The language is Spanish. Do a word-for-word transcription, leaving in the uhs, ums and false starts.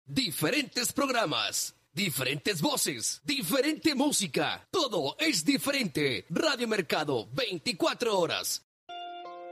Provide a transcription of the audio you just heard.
Diferentes programas, diferentes voces, diferente música. Todo es diferente. Radio Mercado, veinticuatro horas.